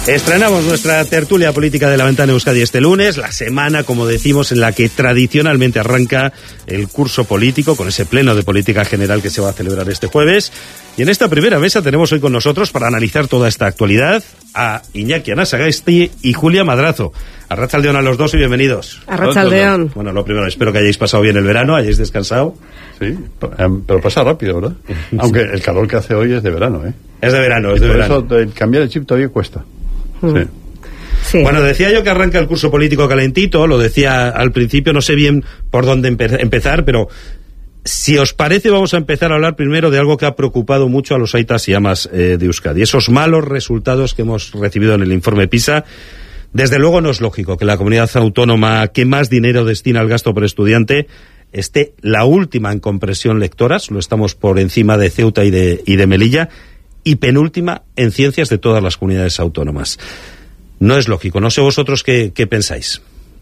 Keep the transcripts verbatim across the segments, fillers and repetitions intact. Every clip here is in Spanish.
Estrenamos nuestra tertulia política de La Ventana Euskadi este lunes, la semana, como decimos, en la que tradicionalmente arranca el curso político, con ese pleno de política general que se va a celebrar este jueves. Y en esta primera mesa tenemos hoy con nosotros, para analizar toda esta actualidad, a Iñaki Anasagasti y Julia Madrazo. Arratsaldeon a los dos y bienvenidos. Arratsaldeon. Bueno, lo primero, espero que hayáis pasado bien el verano, hayáis descansado. Sí, pero pasa rápido, ¿verdad? Aunque el calor que hace hoy es de verano, ¿eh? Es de verano, es de por verano. Por eso cambiar el chip todavía cuesta. Sí. Sí. Bueno, decía yo que arranca el curso político calentito, lo decía al principio, no sé bien por dónde empe- empezar, pero si os parece vamos a empezar a hablar primero de algo que ha preocupado mucho a los aitas y amas eh, de Euskadi, esos malos resultados que hemos recibido en el informe PISA. Desde luego no es lógico que la comunidad autónoma que más dinero destina al gasto por estudiante esté la última en compresión lectoras, lo estamos por encima de Ceuta y de, y de Melilla, y penúltima en ciencias de todas las comunidades autónomas. No es lógico. No sé vosotros qué, qué pensáis.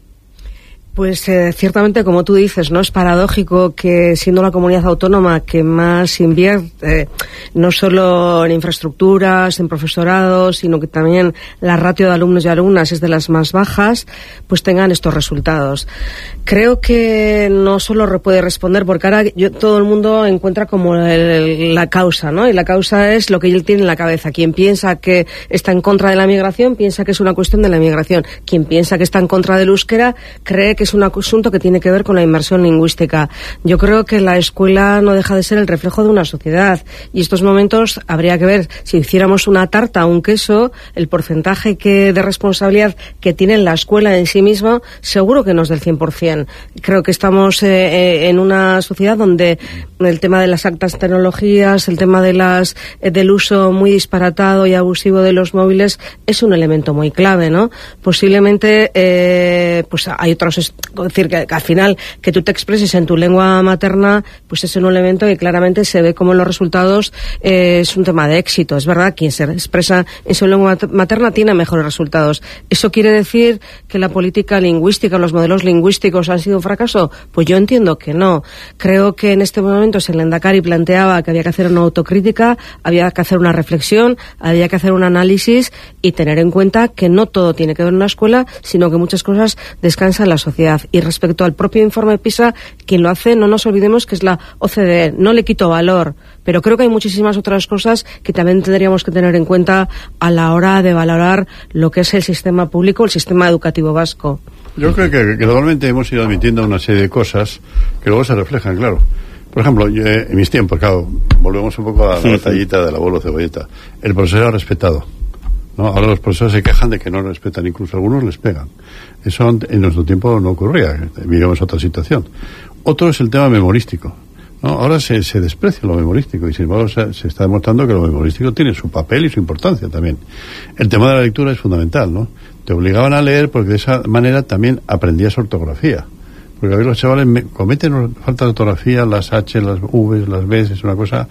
Pues eh, ciertamente, como tú dices, no es paradójico que, siendo la comunidad autónoma que más invierte, eh, no solo en infraestructuras, en profesorado, sino que también la ratio de alumnos y alumnas es de las más bajas, pues tengan estos resultados. Creo que no solo puede responder, porque ahora yo, todo el mundo encuentra como el, la causa, ¿no? Y la causa es lo que él tiene en la cabeza. Quien piensa que está en contra de la migración, piensa que es una cuestión de la migración. Quien piensa que está en contra del euskera, cree que es un asunto que tiene que ver con la inmersión lingüística. Yo creo que la escuela no deja de ser el reflejo de una sociedad, y estos momentos habría que ver, si hiciéramos una tarta o un queso, el porcentaje que de responsabilidad que tiene la escuela en sí misma, seguro que no es del cien por ciento. Creo que estamos eh, en una sociedad donde el tema de las altas tecnologías, el tema de las eh, del uso muy disparatado y abusivo de los móviles es un elemento muy clave, ¿no? Posiblemente eh, pues hay otros, es decir, que, que al final que tú te expreses en tu lengua materna, pues es un elemento que claramente se ve como en los resultados eh, es un tema de éxito. Es verdad, quien se expresa en su lengua materna tiene mejores resultados. ¿Eso quiere decir que la política lingüística, los modelos lingüísticos han sido un fracaso? Pues yo entiendo que no. Creo que en este momento el Lehendakari planteaba que había que hacer una autocrítica, había que hacer una reflexión, había que hacer un análisis y tener en cuenta que no todo tiene que ver en una escuela, sino que muchas cosas descansan en la sociedad. Y respecto al propio informe PISA, quien lo hace, no nos olvidemos que es la O C D E. No le quito valor, pero creo que hay muchísimas otras cosas que también tendríamos que tener en cuenta a la hora de valorar lo que es el sistema público, el sistema educativo vasco. Yo creo que, que normalmente hemos ido admitiendo una serie de cosas que luego se reflejan, claro. Por ejemplo, yo, en mis tiempos, claro, volvemos un poco a la batallita del abuelo Cebolleta. El profesor era respetado, ¿no? Ahora los profesores se quejan de que no respetan, incluso algunos les pegan. Eso en nuestro tiempo no ocurría, vivimos otra situación. Otro es el tema memorístico, ¿no? Ahora se, se desprecia lo memorístico y sin embargo se, se está demostrando que lo memorístico tiene su papel y su importancia también. El tema de la lectura es fundamental, ¿no? Te obligaban a leer porque de esa manera también aprendías ortografía. Porque a veces los chavales me, cometen falta de ortografía, las H, las V, las B, es una cosa,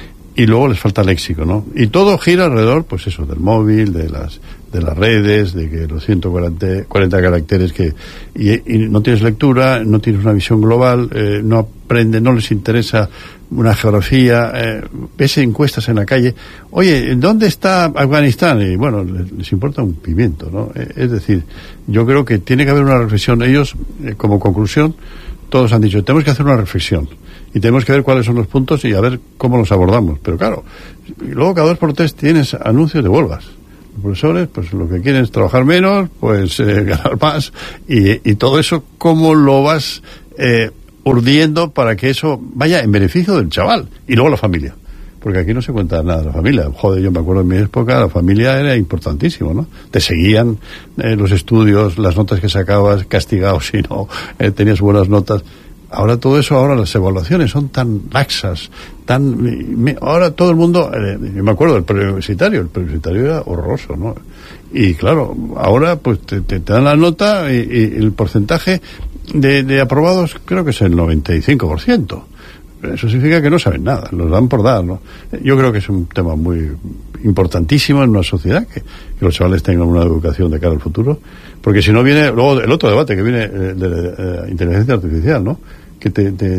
y luego les falta léxico, ¿no? Y todo gira alrededor, pues eso, del móvil, de las de las redes, de que los ciento cuarenta caracteres que y, y no tienes lectura, no tienes una visión global, eh, no aprende, no les interesa una geografía, eh, ves encuestas en la calle, oye, ¿dónde está Afganistán? Y bueno, les, les importa un pimiento, ¿no? Eh, es decir, yo creo que tiene que haber una reflexión. Ellos, eh, como conclusión, todos han dicho, tenemos que hacer una reflexión y tenemos que ver cuáles son los puntos y a ver cómo los abordamos. Pero claro, luego cada dos por tres tienes anuncios de huelgas. Los profesores, pues lo que quieren es trabajar menos, pues eh, ganar más, y, y todo eso, ¿cómo lo vas eh, urdiendo para que eso vaya en beneficio del chaval? Y luego la familia, porque aquí no se cuenta nada de la familia. Joder, yo me acuerdo en mi época, la familia era importantísimo, ¿no? Te seguían eh, los estudios, las notas que sacabas, castigado si no eh, tenías buenas notas. Ahora todo eso, ahora las evaluaciones son tan laxas, tan... Me, ahora todo el mundo... Eh, me acuerdo del preuniversitario, el preuniversitario era horroroso, ¿no? Y claro, ahora pues te, te, te dan la nota y, y el porcentaje de, de aprobados creo que es el noventa y cinco por ciento. Eso significa que no saben nada, los dan por dar, ¿no? Yo creo que es un tema muy importantísimo en una sociedad, que, que los chavales tengan una educación de cara al futuro, porque si no viene luego el otro debate que viene eh, de, de, de inteligencia artificial, ¿no? Que te, te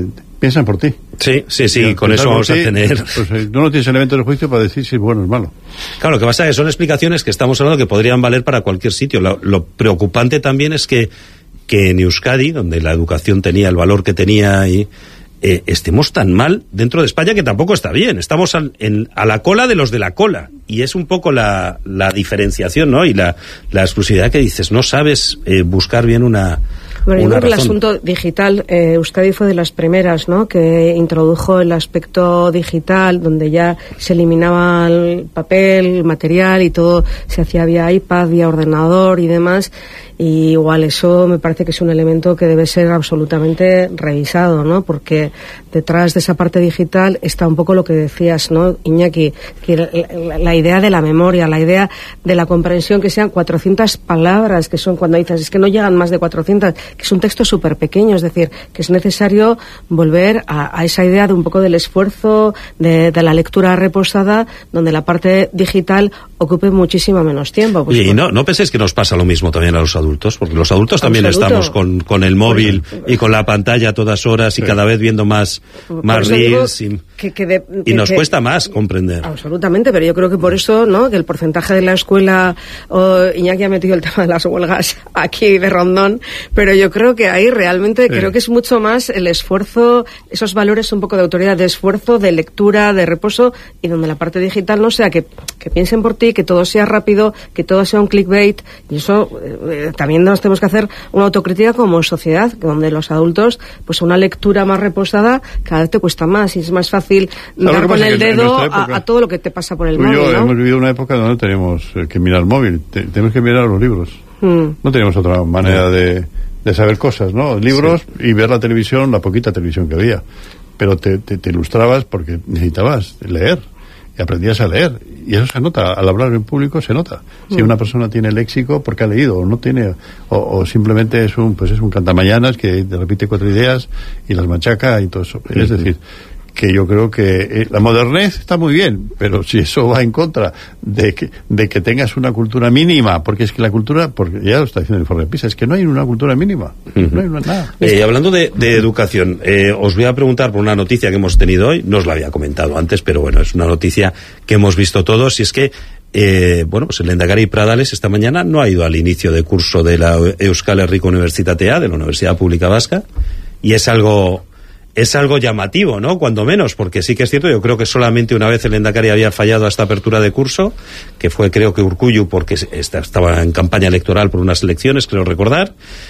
piensan por ti. Sí, sí, sí, y con eso vamos ti, a tener... Pues, eh, no tienes elementos de juicio para decir si es bueno o es malo. Claro, lo que pasa es que son explicaciones que estamos hablando que podrían valer para cualquier sitio. Lo, lo preocupante también es que, que en Euskadi, donde la educación tenía el valor que tenía y... Eh, estemos tan mal dentro de España, que tampoco está bien. Estamos al, en, a la cola de los de la cola, y es un poco la, la diferenciación, ¿no? Y la, la exclusividad que dices, no sabes eh, buscar bien una... Bueno, yo una creo que el razón. asunto digital, eh, Euskadi fue de las primeras, ¿no?, que introdujo el aspecto digital, donde ya se eliminaba el papel, el material, y todo se hacía vía iPad, vía ordenador y demás. Y igual eso me parece que es un elemento que debe ser absolutamente revisado, ¿no? Porque detrás de esa parte digital está un poco lo que decías, ¿no, Iñaki? Que la, la idea de la memoria, la idea de la comprensión, que sean cuatrocientas palabras, que son cuando dices, es que no llegan más de cuatrocientas, que es un texto súper pequeño, es decir, que es necesario volver a, a esa idea de un poco del esfuerzo, de, de la lectura reposada, donde la parte digital ocupe muchísimo menos tiempo. Pues, y no, no penséis que nos pasa lo mismo también a los adultos, porque los adultos también Absoluto. estamos con, con el móvil y con la pantalla a todas horas y sí. cada vez viendo más, más reels y, que, que de, y nos que, cuesta más comprender. Absolutamente, pero yo creo que por eso, ¿no?, que el porcentaje de la escuela, oh, Iñaki ha metido el tema de las huelgas aquí de Rondón, pero yo creo que ahí realmente sí. creo que es mucho más el esfuerzo, esos valores un poco de autoridad, de esfuerzo, de lectura, de reposo, y donde la parte digital no sea que, que piensen por ti, que todo sea rápido, que todo sea un clickbait, y eso eh, también nos tenemos que hacer una autocrítica como sociedad, donde los adultos, pues una lectura más reposada cada vez te cuesta más, y es más fácil dar con el dedo época, a, a todo lo que te pasa por el móvil, yo ¿no? Hemos vivido una época donde no tenemos eh, que mirar el móvil, te, tenemos que mirar los libros. Hmm. No teníamos otra manera de, de saber cosas, ¿no? Libros sí. y ver la televisión, la poquita televisión que había. Pero te, te, te ilustrabas porque necesitabas leer. Y aprendías a leer, y eso se nota, al hablar en público se nota. Si una persona tiene léxico porque ha leído, o no tiene, o, o simplemente es un, pues es un cantamañanas que te repite cuatro ideas y las machaca y todo eso. Uh-huh. Es decir, que yo creo que eh, la modernez está muy bien, pero si eso va en contra de que, de que tengas una cultura mínima, porque es que la cultura, porque ya lo está diciendo el informe PISA, es que no hay una cultura mínima, uh-huh. no hay una, nada. Eh, hablando de, de educación, eh, os voy a preguntar por una noticia que hemos tenido hoy, no os la había comentado antes, pero bueno, es una noticia que hemos visto todos, y es que Eh, bueno, pues el Lehendakari Pradales esta mañana no ha ido al inicio de curso de la Euskal Herriko Unibertsitatea, de la Universidad Pública Vasca, y es algo es algo llamativo, ¿no?, cuando menos, porque sí que es cierto, yo creo que solamente una vez el Lehendakari había fallado a esta apertura de curso, que fue creo que Urkullu, porque estaba en campaña electoral por unas elecciones, creo recordar.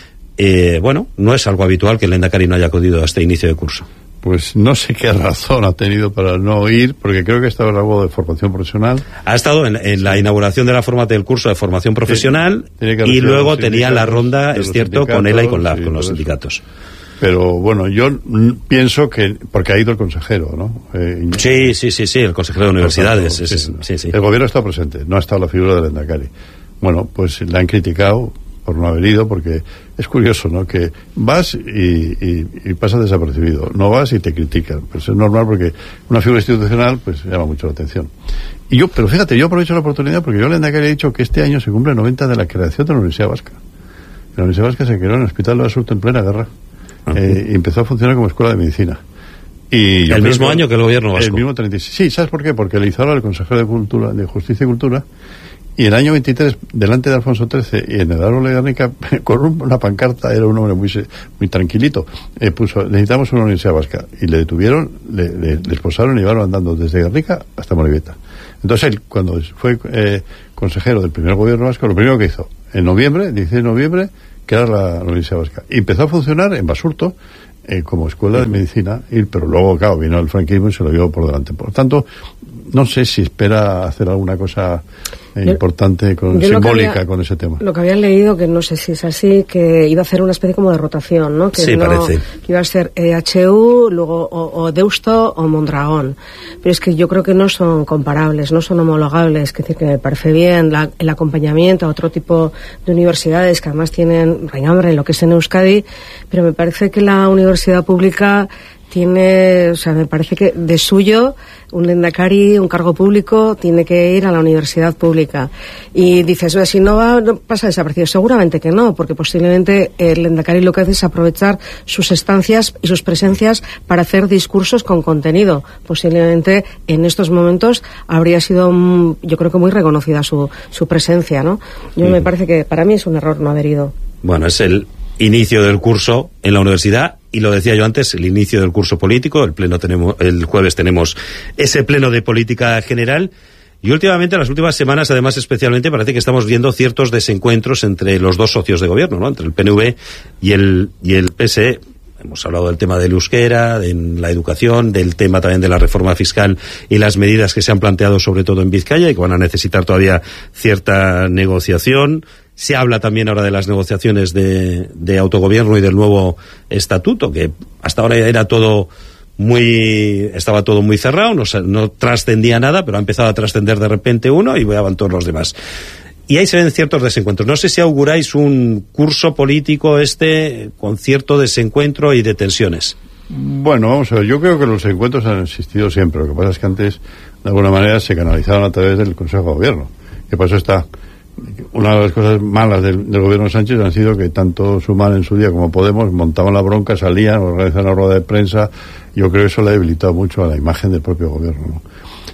Eh, bueno, no es algo habitual que el Lehendakari no haya acudido a este inicio de curso. Pues no sé qué razón ha tenido para no ir, porque creo que estaba en algo de formación profesional. Ha estado en, en la inauguración de la forma del curso de formación profesional, sí, y luego tenía la ronda, es cierto, con ELA y con LAB, sí, con los sindicatos. Pero bueno, yo pienso que, porque ha ido el consejero, ¿no? Eh, sí, sí, sí, sí, el consejero de universidades. Es, es, sí, sí. El gobierno está presente, no ha estado la figura del Lehendakari. Bueno, pues la han criticado por no haber ido, porque es curioso, ¿no?, que vas y, y, y pasas desapercibido, no vas y te critican, pues es normal, porque una figura institucional pues llama mucho la atención. Y yo, pero fíjate, yo aprovecho la oportunidad porque yo le he dicho que este año se cumple noventa de la creación de la Universidad Vasca. La Universidad Vasca se creó en el Hospital de Basurto en plena guerra, uh-huh. eh, y empezó a funcionar como escuela de medicina. Y el mismo año que el gobierno vasco. El mismo treinta y seis. Sí, ¿sabes por qué? Porque le hizo ahora el consejero de Cultura, de Justicia y Cultura. Y el año veintitrés, delante de Alfonso trece, y en el árbol de Guernica, con una pancarta, era un hombre muy muy tranquilito, eh, puso, necesitamos una universidad vasca. Y le detuvieron, le, le, le esposaron y llevaron andando desde Guernica hasta Moribeta. Entonces él, cuando fue eh, consejero del primer gobierno vasco, lo primero que hizo, en noviembre, dieciséis de noviembre, crear la, la universidad vasca. Y empezó a funcionar en Basurto, eh, como escuela de medicina, y, pero luego, claro, vino el franquismo y se lo llevó por delante. Por tanto, no sé si espera hacer alguna cosa eh, yo, importante, con, simbólica había, con ese tema. Lo que habían leído, que no sé si es así, que iba a hacer una especie como de rotación, ¿no? Que sí, no, parece. Que iba a ser E H U, luego o, o Deusto o Mondragón. Pero es que yo creo que no son comparables, no son homologables. Es decir, que me parece bien la, el acompañamiento a otro tipo de universidades que además tienen renombre en lo que es en Euskadi, pero me parece que la universidad pública tiene, o sea, me parece que de suyo un lehendakari, un cargo público, tiene que ir a la universidad pública. Y dices, si no va, no pasa desaparecido. Seguramente que no, porque posiblemente el lehendakari lo que hace es aprovechar sus estancias y sus presencias para hacer discursos con contenido. Posiblemente en estos momentos habría sido, yo creo que muy reconocida su, su presencia, ¿no? Yo mm. me parece que para mí es un error no haber ido. Bueno, es el inicio del curso en la universidad, y lo decía yo antes, el inicio del curso político. El pleno tenemos, el jueves tenemos ese pleno de política general, y últimamente, en las últimas semanas, además, especialmente, parece que estamos viendo ciertos desencuentros entre los dos socios de gobierno, ¿no? Entre el P N V y el, y el P S E. Hemos hablado del tema del euskera, de la educación, del tema también de la reforma fiscal y las medidas que se han planteado sobre todo en Vizcaya y que van a necesitar todavía cierta negociación. Se habla también ahora de las negociaciones de, de autogobierno y del nuevo estatuto, que hasta ahora era todo muy, estaba todo muy cerrado, no, no trascendía nada, pero ha empezado a trascender de repente uno y van todos los demás. Y ahí se ven ciertos desencuentros. No sé si auguráis un curso político este con cierto desencuentro y de tensiones. Bueno, vamos a ver, yo creo que los encuentros han existido siempre. Lo que pasa es que antes, de alguna manera, se canalizaron a través del Consejo de Gobierno. Que por eso está... Una de las cosas malas del, del gobierno de Sánchez han sido que tanto Sumar en su día como Podemos montaban la bronca, salían, organizaban la rueda de prensa. Yo creo que eso le ha debilitado mucho a la imagen del propio gobierno, ¿no?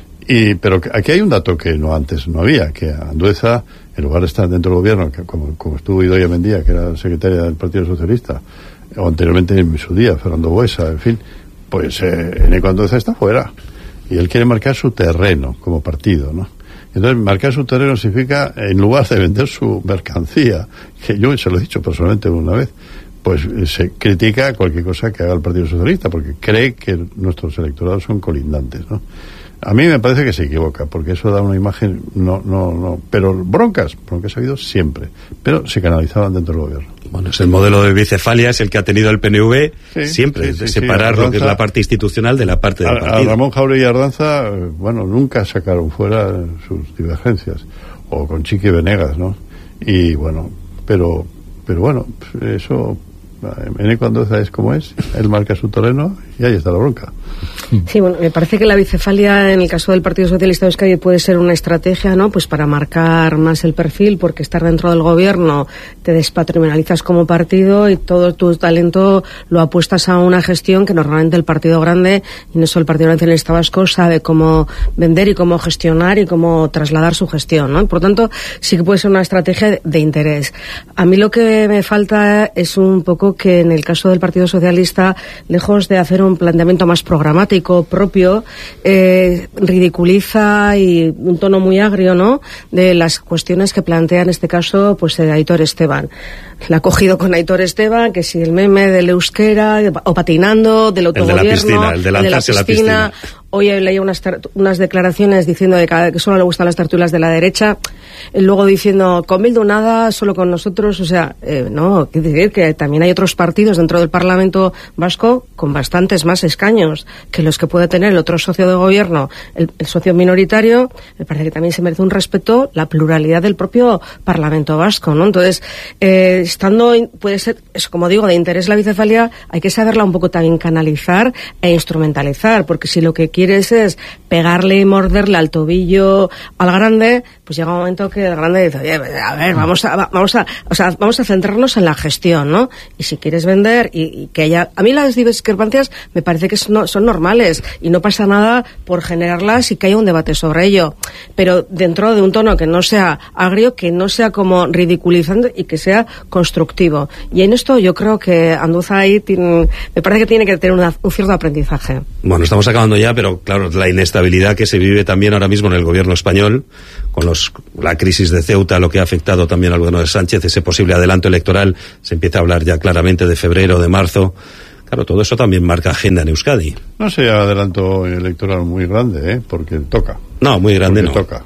Y, pero aquí hay un dato que no antes no había, que Andueza, en lugar de estar dentro del gobierno, que como, como estuvo Idoia Mendía, que era secretaria del Partido Socialista, o anteriormente en su día, Fernando Buesa, en fin, pues eh, Eneco Andueza está fuera. Y él quiere marcar su terreno como partido, ¿no? Entonces, marcar su terreno significa, en lugar de vender su mercancía, que yo se lo he dicho personalmente una vez, pues se critica cualquier cosa que haga el Partido Socialista, porque cree que nuestros electorados son colindantes, ¿no? A mí me parece que se equivoca, porque eso da una imagen, no, no, no, pero broncas, broncas ha habido siempre, pero se canalizaban dentro del gobierno. Bueno, es el modelo de bicefalia, es el que ha tenido el P N V sí, siempre, sí, sí, de separar sí, lo que es la parte institucional de la parte del a, partido. A Ramón Jáuregui y Ardanza, bueno, nunca sacaron fuera sus divergencias, o con Chiqui Venegas, ¿no? Y bueno, pero, pero bueno, eso... Eneco Andueza es como es, él marca su terreno y ahí está la bronca. Sí, bueno, me parece que la bicefalia en el caso del Partido Socialista de Euskadi puede ser una estrategia, ¿no? Pues para marcar más el perfil, porque estar dentro del gobierno te despatrimonializas como partido y todo tu talento lo apuestas a una gestión que normalmente el partido grande, y no solo el Partido Nacionalista Vasco, sabe cómo vender y cómo gestionar y cómo trasladar su gestión, ¿no? Por lo tanto, sí que puede ser una estrategia de, de interés. A mí lo que me falta es un poco que en el caso del Partido Socialista, lejos de hacer un planteamiento más programático propio, eh, ridiculiza y un tono muy agrio, ¿no?, de las cuestiones que plantea en este caso pues eh, Aitor Esteban. La ha cogido con Aitor Esteban, que si el meme del euskera, o patinando, del autogobierno, el de la piscina, el de lanzarse de la piscina. La piscina. Hoy leía unas, unas declaraciones diciendo de que, que solo le gustan las tertulias de la derecha, y luego diciendo con Bildu nada, solo con nosotros. O sea, eh, no, quiere decir que también hay otros partidos dentro del Parlamento Vasco con bastantes más escaños que los que puede tener el otro socio de gobierno, el, el socio minoritario. Me parece que también se merece un respeto la pluralidad del propio Parlamento Vasco, ¿no? Entonces, eh, estando, puede ser, eso, como digo, de interés la bicefalia, hay que saberla un poco también canalizar e instrumentalizar, porque si lo que quieres es pegarle y morderle al tobillo al grande, pues llega un momento que el grande dice, oye, a ver, vamos a, vamos a, o sea, vamos a centrarnos en la gestión, ¿no? Y si quieres vender y, y que haya, a mí las discrepancias me parece que son, son normales y no pasa nada por generarlas y que haya un debate sobre ello, pero dentro de un tono que no sea agrio, que no sea como ridiculizando y que sea constructivo. Y en esto yo creo que Andueza ahí tiene, me parece que tiene que tener una, un cierto aprendizaje. Bueno, estamos acabando ya, pero claro, la inestabilidad que se vive también ahora mismo en el gobierno español, con los, la crisis de Ceuta, lo que ha afectado también al gobierno de Sánchez, ese posible adelanto electoral, se empieza a hablar ya claramente de febrero, de marzo. Claro, todo eso también marca agenda en Euskadi. No sería adelanto electoral muy grande, ¿eh? Porque toca. No, muy grande porque no. toca.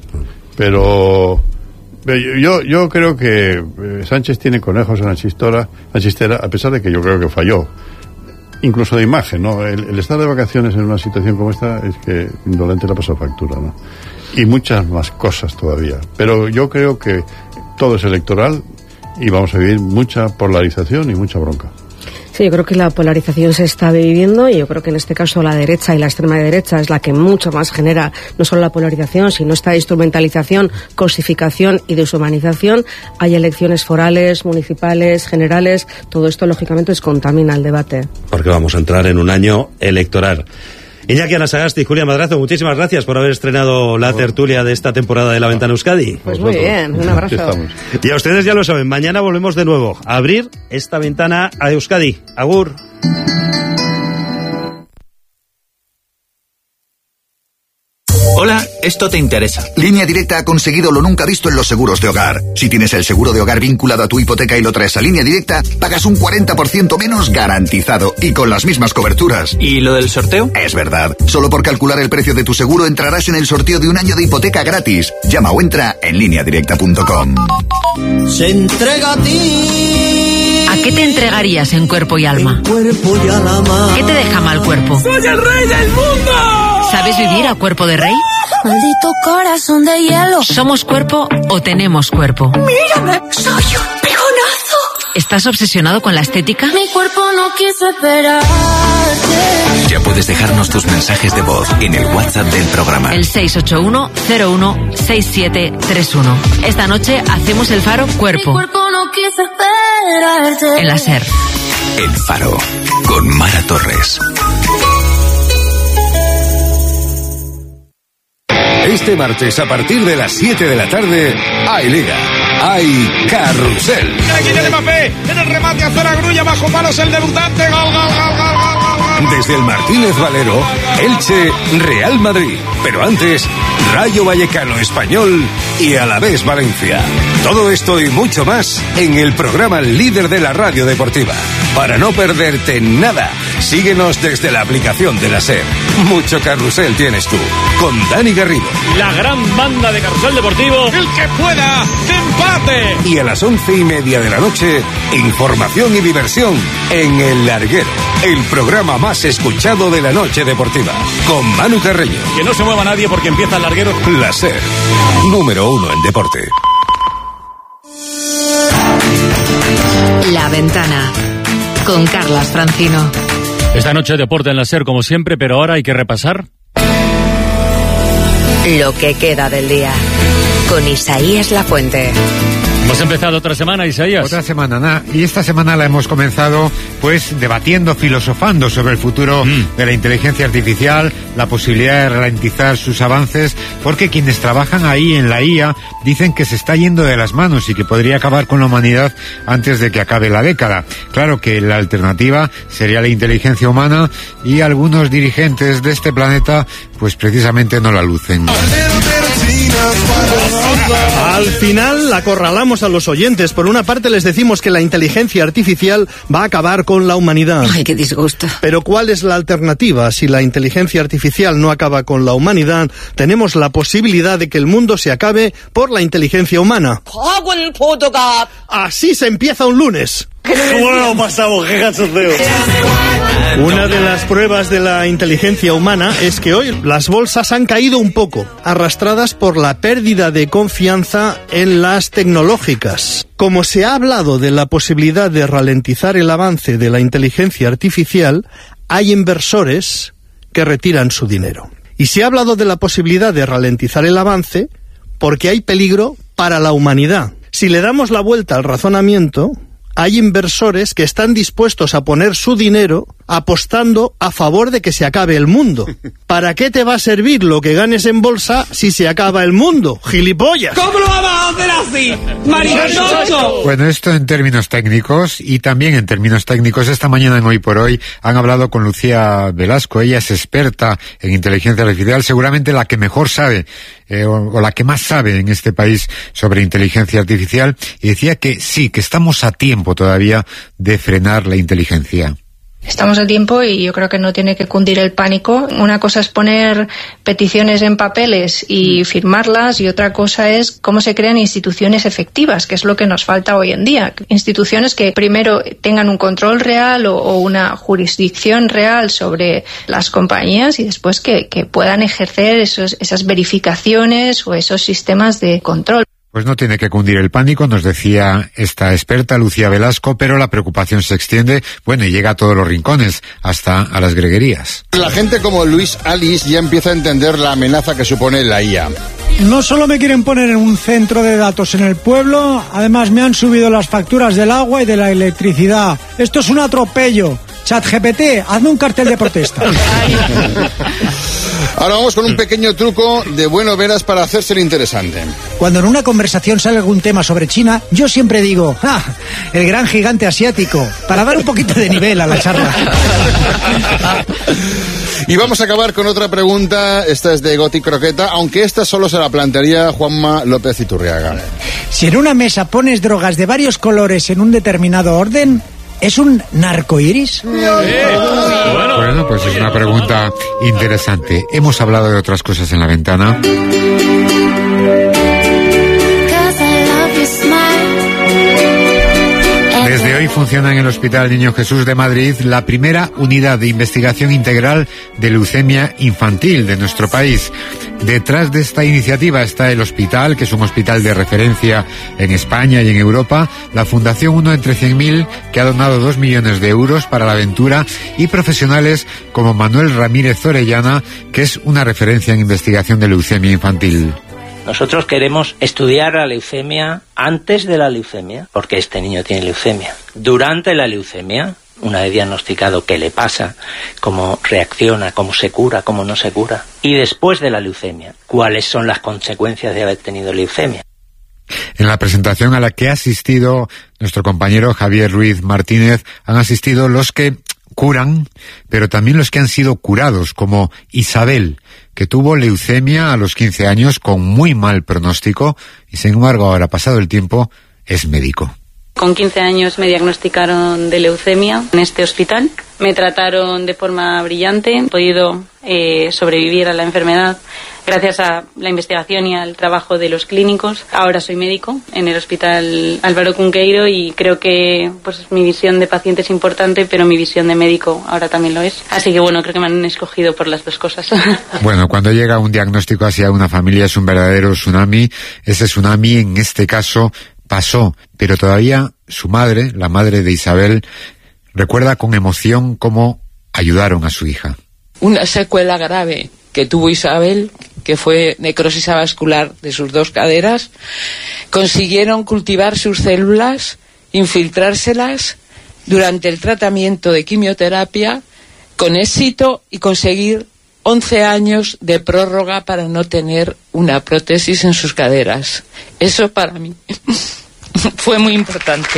Pero yo yo creo que Sánchez tiene conejos en la chistera, la chistera, a pesar de que yo creo que falló. Incluso de imagen, ¿no? El, el estar de vacaciones en una situación como esta es que indolente le pasa factura, ¿no? Y muchas más cosas todavía. Pero yo creo que todo es electoral y vamos a vivir mucha polarización y mucha bronca. Sí, yo creo que la polarización se está viviendo y yo creo que en este caso la derecha y la extrema derecha es la que mucho más genera no solo la polarización, sino esta instrumentalización, cosificación y deshumanización. Hay elecciones forales, municipales, generales, todo esto lógicamente descontamina el debate. Porque vamos a entrar en un año electoral. Iñaki Anasagasti y Julia Madrazo, muchísimas gracias por haber estrenado la tertulia de esta temporada de La Ventana Euskadi. Pues muy bien, un abrazo. Y a ustedes ya lo saben, mañana volvemos de nuevo a abrir esta ventana a Euskadi. Agur. Hola, esto te interesa. Línea Directa ha conseguido lo nunca visto en los seguros de hogar. Si tienes el seguro de hogar vinculado a tu hipoteca y lo traes a Línea Directa, pagas un cuarenta por ciento menos garantizado y con las mismas coberturas. ¿Y lo del sorteo? Es verdad. Solo por calcular el precio de tu seguro entrarás en el sorteo de un año de hipoteca gratis. Llama o entra en línea directa punto com. Se entrega a ti. ¿A qué te entregarías en cuerpo y alma? En cuerpo y alma. ¿Qué te deja mal cuerpo? ¡Soy el rey del mundo! ¿Sabes vivir a cuerpo de rey? Maldito corazón de hielo. ¿Somos cuerpo o tenemos cuerpo? Mírame, soy un pegonazo. ¿Estás obsesionado con la estética? Mi cuerpo no quiso esperarte. Ya puedes dejarnos tus mensajes de voz en el WhatsApp del programa. El seis ocho uno cero uno seis siete tres uno. Esta noche hacemos el Faro Cuerpo. Mi cuerpo no quiso esperarte. En la SER. El Faro, con Mara Torres. Este martes, a partir de las siete de la tarde, hay Liga, hay Carrusel. Aquí tiene Mbappé, en el remate hacia la grulla, bajo palos el debutante, gol, gol, gol, gol, gol, gol. Desde el Martínez Valero, Elche, Real Madrid. Pero antes, Rayo Vallecano Español y Alavés Valencia. Todo esto y mucho más en el programa líder de la radio deportiva. Para no perderte nada, síguenos desde la aplicación de la SER. Mucho carrusel tienes tú, con Dani Garrido. La gran banda de Carrusel Deportivo. El que pueda, empate. Y a las once y media de la noche, información y diversión en El Larguero, el programa más escuchado de la noche deportiva, con Manu Carreño. Que no se mueva nadie porque empieza El Larguero. La SER, número uno en deporte. La Ventana, con Carlas Francino. Esta noche deporte en la SER como siempre, pero ahora hay que repasar lo que queda del día, con Isaías Lafuente. Hemos empezado otra semana, Isaías. Otra semana, nada. Y esta semana la hemos comenzado, pues, debatiendo, filosofando sobre el futuro mm. de la inteligencia artificial, la posibilidad de ralentizar sus avances, porque quienes trabajan ahí en la I A dicen que se está yendo de las manos y que podría acabar con la humanidad antes de que acabe la década. Claro que la alternativa sería la inteligencia humana y algunos dirigentes de este planeta, pues, precisamente no la lucen. Al final acorralamos a los oyentes. Por una parte les decimos que la inteligencia artificial va a acabar con la humanidad. Ay, qué disgusto. Pero ¿cuál es la alternativa? Si la inteligencia artificial no acaba con la humanidad, tenemos la posibilidad de que el mundo se acabe por la inteligencia humana. Así se empieza un lunes. ¿Cómo lo pasamos? ¡Qué cachondeo! Una de las pruebas de la inteligencia humana es que hoy las bolsas han caído un poco, arrastradas por la pérdida de confianza en las tecnológicas. Como se ha hablado de la posibilidad de ralentizar el avance de la inteligencia artificial, hay inversores que retiran su dinero. Y se ha hablado de la posibilidad de ralentizar el avance porque hay peligro para la humanidad. Si le damos la vuelta al razonamiento, hay inversores que están dispuestos a poner su dinero apostando a favor de que se acabe el mundo. ¿Para qué te va a servir lo que ganes en bolsa si se acaba el mundo, gilipollas? ¿Cómo lo vamos a hacer así, mariconazo? Bueno, esto en términos técnicos y también en términos técnicos. Esta mañana en Hoy por Hoy han hablado con Lucía Velasco. Ella es experta en inteligencia artificial, seguramente la que mejor sabe eh, o, o la que más sabe en este país sobre inteligencia artificial, y decía que sí, que estamos a tiempo todavía de frenar la inteligencia. Estamos a tiempo y yo creo que no tiene que cundir el pánico. Una cosa es poner peticiones en papeles y firmarlas, y otra cosa es cómo se crean instituciones efectivas, que es lo que nos falta hoy en día. Instituciones que primero tengan un control real o, o una jurisdicción real sobre las compañías, y después que, que puedan ejercer esos, esas verificaciones o esos sistemas de control. Pues no tiene que cundir el pánico, nos decía esta experta Lucía Velasco, pero la preocupación se extiende, bueno, y llega a todos los rincones, hasta a las greguerías. La gente como Luis Alice ya empieza a entender la amenaza que supone la I A. No solo me quieren poner en un centro de datos en el pueblo, además me han subido las facturas del agua y de la electricidad. Esto es un atropello. ChatGPT, hazme un cartel de protesta. Ahora vamos con un pequeño truco de bueno veras para hacerse el interesante. Cuando en una conversación sale algún tema sobre China, yo siempre digo, ¡ah! El gran gigante asiático, para dar un poquito de nivel a la charla. Y vamos a acabar con otra pregunta, esta es de Goti Croqueta, aunque esta solo se la plantearía Juanma López Iturriaga. Si en una mesa pones drogas de varios colores en un determinado orden, ¿es un narcoiris? Bueno, pues es una pregunta interesante. Hemos hablado de otras cosas en la ventana. Desde hoy funciona en el Hospital Niño Jesús de Madrid la primera unidad de investigación integral de leucemia infantil de nuestro país. Detrás de esta iniciativa está el hospital, que es un hospital de referencia en España y en Europa, la Fundación Uno entre cien mil, que ha donado dos millones de euros para la aventura, y profesionales como Manuel Ramírez Orellana, que es una referencia en investigación de leucemia infantil. Nosotros queremos estudiar la leucemia antes de la leucemia, porque este niño tiene leucemia. Durante la leucemia, una vez diagnosticado qué le pasa, cómo reacciona, cómo se cura, cómo no se cura. Y después de la leucemia, cuáles son las consecuencias de haber tenido leucemia. En la presentación a la que ha asistido nuestro compañero Javier Ruiz Martínez, han asistido los que curan, pero también los que han sido curados, como Isabel, que tuvo leucemia a los quince años con muy mal pronóstico y sin embargo ahora, pasado el tiempo, es médico. Con quince años me diagnosticaron de leucemia en este hospital. Me trataron de forma brillante. He podido eh, sobrevivir a la enfermedad gracias a la investigación y al trabajo de los clínicos. Ahora soy médico en el Hospital Álvaro Cunqueiro y creo que pues mi visión de paciente es importante, pero mi visión de médico ahora también lo es. Así que bueno, creo que me han escogido por las dos cosas. Bueno, cuando llega un diagnóstico hacia una familia es un verdadero tsunami. Ese tsunami en este caso pasó, pero todavía su madre, la madre de Isabel, recuerda con emoción cómo ayudaron a su hija. Una secuela grave que tuvo Isabel, que fue necrosis avascular de sus dos caderas, consiguieron cultivar sus células, infiltrárselas durante el tratamiento de quimioterapia con éxito y conseguir once años de prórroga para no tener una prótesis en sus caderas. Eso para mí fue muy importante.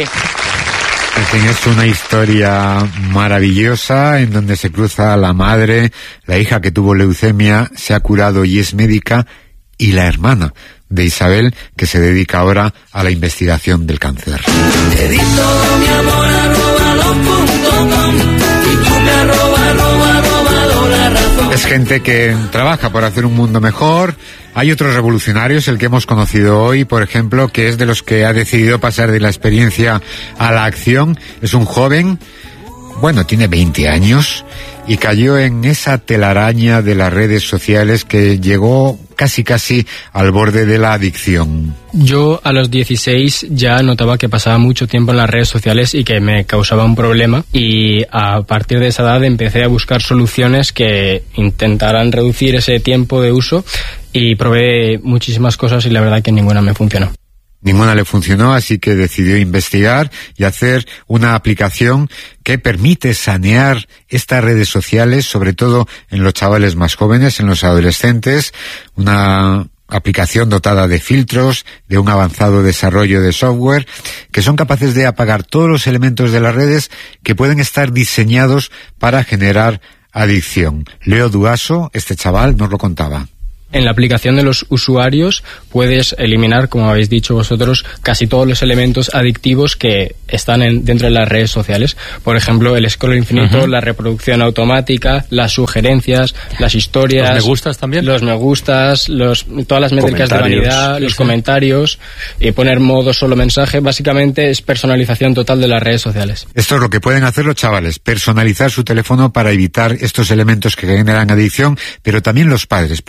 En fin, es una historia maravillosa en donde se cruza la madre, la hija que tuvo leucemia, se ha curado y es médica, y la hermana de Isabel, que se dedica ahora a la investigación del cáncer. Te di todo mi amor arroba lo punto com y tú me arroba, arroba, robado la razón. Es gente que trabaja por hacer un mundo mejor. Hay otros revolucionarios, el que hemos conocido hoy, por ejemplo, que es de los que ha decidido pasar de la experiencia a la acción. Es un joven, bueno, tiene veinte años, y cayó en esa telaraña de las redes sociales que llegó casi casi al borde de la adicción. Yo a los dieciséis ya notaba que pasaba mucho tiempo en las redes sociales y que me causaba un problema, y a partir de esa edad empecé a buscar soluciones que intentaran reducir ese tiempo de uso, y probé muchísimas cosas y la verdad que ninguna me funcionó. Ninguna le funcionó, así que decidió investigar y hacer una aplicación que permite sanear estas redes sociales, sobre todo en los chavales más jóvenes, en los adolescentes. Una aplicación dotada de filtros, de un avanzado desarrollo de software, que son capaces de apagar todos los elementos de las redes que pueden estar diseñados para generar adicción. Leo Duaso, este chaval, nos lo contaba. En la aplicación de los usuarios puedes eliminar, como habéis dicho vosotros, casi todos los elementos adictivos que están en, dentro de las redes sociales. Por ejemplo, el scroll infinito, uh-huh. la reproducción automática, las sugerencias, las historias... ¿Los me gustas también? Los me gustas, los, todas las métricas de vanidad, sí, los sí. comentarios, y poner modo solo mensaje. Básicamente es personalización total de las redes sociales. Esto es lo que pueden hacer los chavales, personalizar su teléfono para evitar estos elementos que generan adicción, pero también los padres pueden utilizar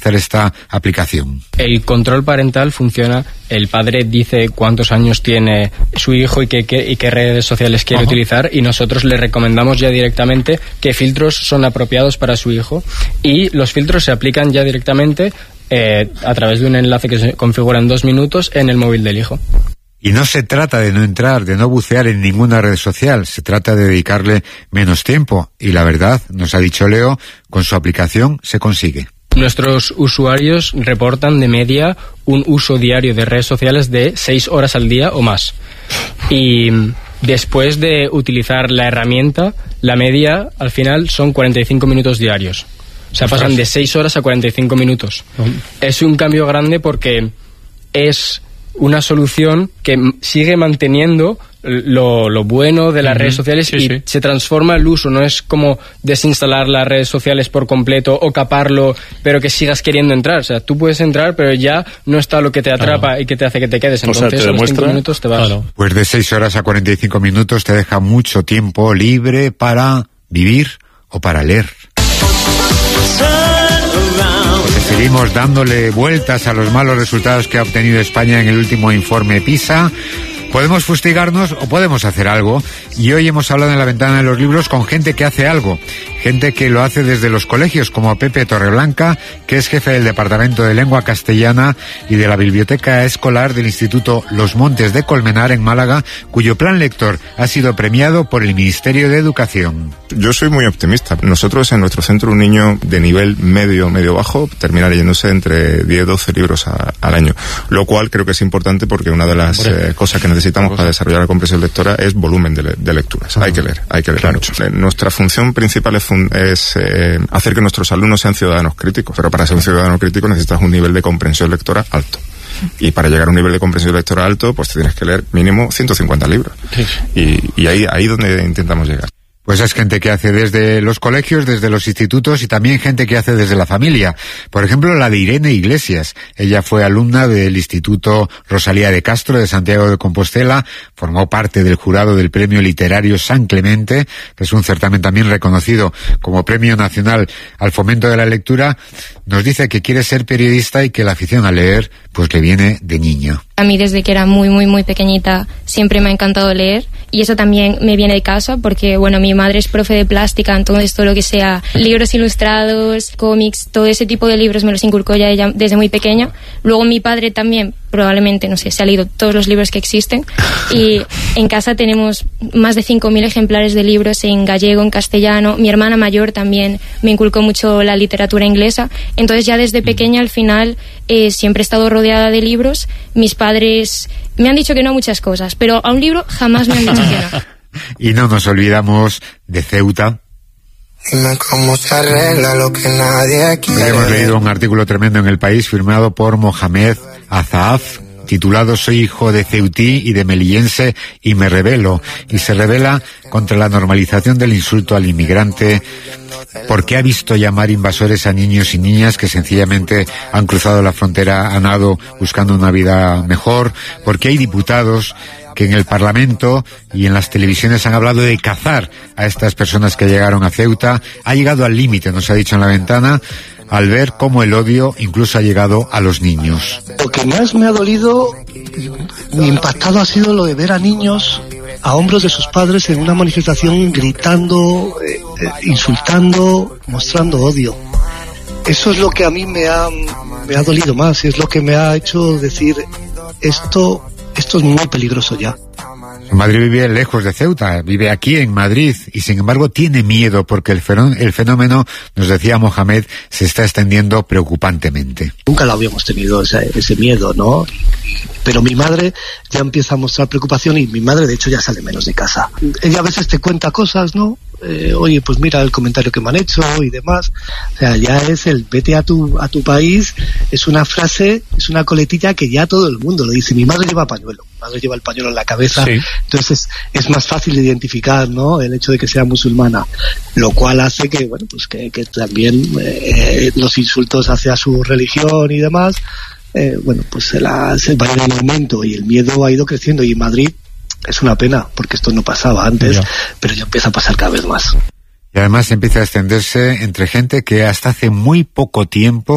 utilizar esta aplicación? El control parental funciona, el padre dice cuántos años tiene su hijo y qué, qué, y qué redes sociales quiere Ajá. utilizar, y nosotros le recomendamos ya directamente qué filtros son apropiados para su hijo, y los filtros se aplican ya directamente eh, a través de un enlace que se configura en dos minutos en el móvil del hijo. Y no se trata de no entrar, de no bucear en ninguna red social, se trata de dedicarle menos tiempo. Y la verdad, nos ha dicho Leo, con su aplicación se consigue. Nuestros usuarios reportan de media un uso diario de redes sociales de seis horas al día o más. Y después de utilizar la herramienta, la media al final son cuarenta y cinco minutos diarios. O sea, pasan de seis horas a cuarenta y cinco minutos. Es un cambio grande porque es una solución que sigue manteniendo lo, lo bueno de las uh-huh. redes sociales sí, y sí. se transforma el uso. No es como desinstalar las redes sociales por completo o caparlo, pero que sigas queriendo entrar. O sea, tú puedes entrar, pero ya no está lo que te atrapa claro. y que te hace que te quedes. Entonces, o sea, te a los cinco minutos te vas. Claro. Pues de seis horas a cuarenta y cinco minutos te deja mucho tiempo libre para vivir o para leer. Seguimos dándole vueltas a los malos resultados que ha obtenido España en el último informe PISA. Podemos fustigarnos o podemos hacer algo, y hoy hemos hablado en la ventana de los libros con gente que hace algo, gente que lo hace desde los colegios, como Pepe Torreblanca, que es jefe del Departamento de Lengua Castellana y de la Biblioteca Escolar del Instituto Los Montes de Colmenar en Málaga, cuyo plan lector ha sido premiado por el Ministerio de Educación. Yo soy muy optimista. Nosotros en nuestro centro un niño de nivel medio, medio bajo termina leyéndose entre diez, doce libros a, al año, lo cual creo que es importante porque una de las eh, cosas que necesitamos para desarrollar la comprensión lectora es volumen de, le, de lecturas. Hay que leer, hay que leer claro. mucho. Nuestra función principal es, fun, es eh, hacer que nuestros alumnos sean ciudadanos críticos, pero para ser un ciudadano crítico necesitas un nivel de comprensión lectora alto. Y para llegar a un nivel de comprensión lectora alto, pues te tienes que leer mínimo ciento cincuenta libros. Sí. Y, y ahí ahí donde intentamos llegar. Pues es gente que hace desde los colegios, desde los institutos, y también gente que hace desde la familia. Por ejemplo, la de Irene Iglesias. Ella fue alumna del Instituto Rosalía de Castro de Santiago de Compostela, formó parte del jurado del Premio Literario San Clemente, que es un certamen también reconocido como Premio Nacional al Fomento de la Lectura. Nos dice que quiere ser periodista y que la afición a leer pues le viene de niño. A mí desde que era muy, muy, muy pequeñita siempre me ha encantado leer, y eso también me viene de casa porque, bueno, mi madre es profe de plástica, entonces todo lo que sea libros ilustrados, cómics, todo ese tipo de libros me los inculcó ya ella desde muy pequeña. Luego mi padre también, probablemente, no sé, se ha leído todos los libros que existen, y en casa tenemos más de cinco mil ejemplares de libros en gallego, en castellano. Mi hermana mayor también me inculcó mucho la literatura inglesa, entonces ya desde pequeña al final eh, siempre he estado rodeada de libros. Mis padres me han dicho que no a muchas cosas, pero a un libro jamás me han dicho que no. Y no nos olvidamos de Ceuta. Dime cómo se arregla lo que nadie quiere. Hemos leído un artículo tremendo en El País firmado por Mohamed Azaf, titulado Soy hijo de ceutí y de melillense y me rebelo, y se rebela contra la normalización del insulto al inmigrante, porque ha visto llamar invasores a niños y niñas que sencillamente han cruzado la frontera a nado buscando una vida mejor, porque hay diputados que en el Parlamento y en las televisiones han hablado de cazar a estas personas que llegaron a Ceuta. Ha llegado al límite, nos ha dicho en la ventana, al ver cómo el odio incluso ha llegado a los niños. Lo que más me ha dolido, me impactado, ha sido lo de ver a niños a hombros de sus padres en una manifestación gritando, eh, eh, insultando, mostrando odio. Eso es lo que a mí me ha, me ha dolido más, y es lo que me ha hecho decir esto, esto es muy peligroso ya. Madrid vive lejos de Ceuta, vive aquí en Madrid, y sin embargo tiene miedo porque el fenómeno, el fenómeno, nos decía Mohamed, se está extendiendo preocupantemente. Nunca lo habíamos tenido ese, ese miedo, ¿no? Pero mi madre ya empieza a mostrar preocupación, y mi madre de hecho ya sale menos de casa. Ella a veces te cuenta cosas, ¿no? Eh, oye, pues mira el comentario que me han hecho y demás. O sea, ya es el vete a tu a tu país, es una frase, es una coletilla que ya todo el mundo lo dice. Mi madre lleva pañuelo, mi madre lleva el pañuelo en la cabeza, sí. Entonces es, es más fácil de identificar, ¿no? El hecho de que sea musulmana, lo cual hace que, bueno, pues que, que también eh, los insultos hacia su religión y demás, eh, bueno, pues se, la, se vayan en aumento, y el miedo ha ido creciendo, y en Madrid es una pena, porque esto no pasaba antes, ya. Pero ya empieza a pasar cada vez más. Y además empieza a extenderse entre gente que hasta hace muy poco tiempo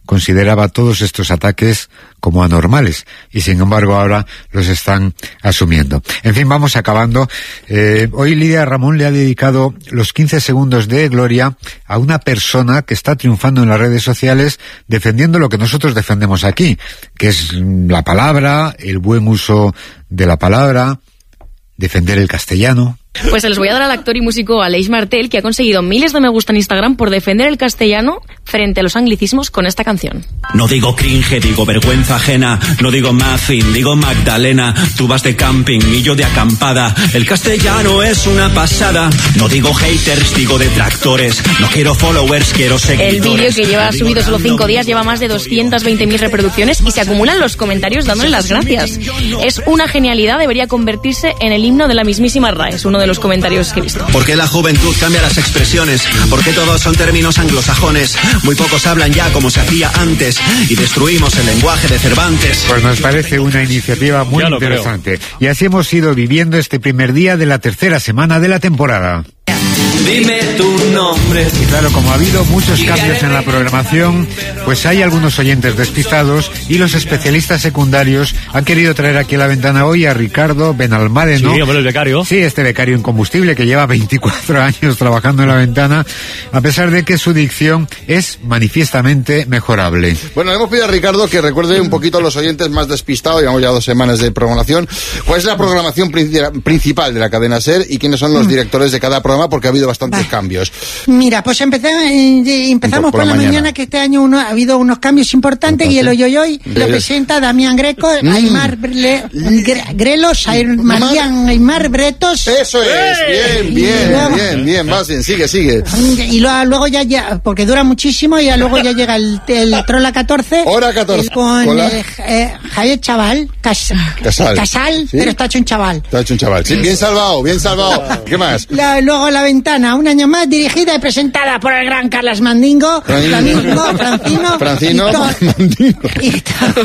consideraba todos estos ataques como anormales y sin embargo ahora los están asumiendo. En fin, vamos acabando. Eh, hoy Lidia Ramón le ha dedicado los quince segundos de gloria a una persona que está triunfando en las redes sociales defendiendo lo que nosotros defendemos aquí, que es la palabra, el buen uso de la palabra, defender el castellano. Pues se los voy a dar al actor y músico Aleix Martel, que ha conseguido miles de me gusta en Instagram por defender el castellano frente a los anglicismos con esta canción. No digo cringe, digo vergüenza ajena. No digo muffin, digo Magdalena. Tú vas de camping y yo de acampada. El castellano es una pasada. No digo haters, digo detractores. No quiero followers, quiero seguidores. El vídeo, que lleva subido solo cinco días, lleva más de doscientas veinte mil reproducciones y se acumulan los comentarios dándole las gracias. Es una genialidad, debería convertirse en el himno de la mismísima R A E. Es uno de los comentarios que he visto. ¿Por qué la juventud cambia las expresiones? ¿Por qué todos son términos anglosajones? Muy pocos hablan ya como se hacía antes y destruimos el lenguaje de Cervantes. Pues nos parece una iniciativa muy interesante. Creo. Y así hemos ido viviendo este primer día de la tercera semana de la temporada. Dime tu nombre. Y claro, como ha habido muchos cambios en la programación, pues hay algunos oyentes despistados y los especialistas secundarios han querido traer aquí a la ventana hoy a Ricardo Benalmádeno. Sí, hombre, el becario. Sí, este becario en combustible que lleva veinticuatro años trabajando en la ventana, a pesar de que su dicción es manifiestamente mejorable. Bueno, le hemos pedido a Ricardo que recuerde un poquito a los oyentes más despistados, llevamos ya dos semanas de programación, cuál es la programación principal de la cadena SER y quiénes son los directores de cada programa, porque ha habido bastantes vale. cambios. Mira, pues empezamos, eh, empezamos por, por la mañana. mañana, que este año uno, ha habido unos cambios importantes. Entonces, y el Oyoyoy lo presenta Damián Greco, mm. Aymar Bre, Gre, Grelos, Aymar, Marian Aymar Bretos. Eso es, bien, bien, luego, bien, bien, más bien, sigue, sigue. Y luego, luego ya, ya, porque dura muchísimo, y ya luego ya llega el, el Trola catorce. Hora catorce. Con eh, eh, Javier Chaval, Cas, Casal, Casal ¿sí? Pero está hecho un chaval. Está hecho un chaval, sí, bien salvado, bien salvado. ¿Qué más? La, luego La Ventana, un año más, dirigida y presentada por el gran Carlos Mandingo, Flamingo, Francino, Francino, y, to y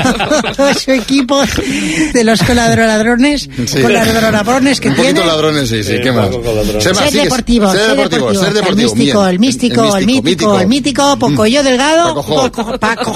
to todo su equipo de los colaboradores, sí. colaboradores que un tiene. ladrones, sí, sí, sí, ¿qué más? Ser, más, ser, deportivo, ser, ser deportivo, ser deportivo, el místico, el místico, el mítico, el mítico, Pocoyo Delgado, Paco, Paco,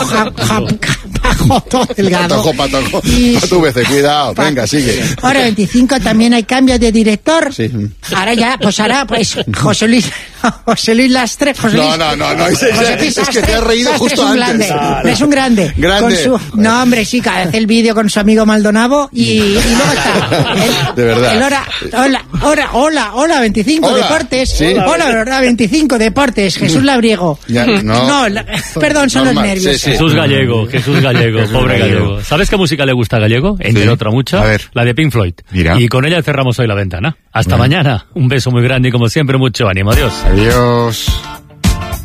Paco Delgado. Patojo, patojo, a tu vez, cuidado, venga, sigue. Ahora veinticinco también hay cambios de director. Sí. Ahora ya, pues ahora, pues José Luis, José Luis Lastre. José Luis, no, no, no, no, es, es, es que te has reído Lastre justo es antes. Grande, es un grande. Grande. Con su, no, hombre, sí, hace el vídeo con su amigo Maldonado y, y luego está. El, de verdad. El hora, hola, hola, hola, hola, veinticinco hola. Deportes. ¿Sí? Hola, verdad, veinticinco Deportes. Jesús Labriego. Ya, no, no la, perdón, son normal, los nervios. Sí, sí. Jesús Gallego, Jesús Gallego, Jesús pobre Gallego. Gallego. ¿Sabes qué música le gusta a Gallego? Entre sí. otra mucha, a ver. La de Pink Floyd. Mira. Y con ella cerramos hoy La Ventana. Hasta bueno. mañana. Un beso muy grande y como siempre mucho ánimo. Adiós. Adiós.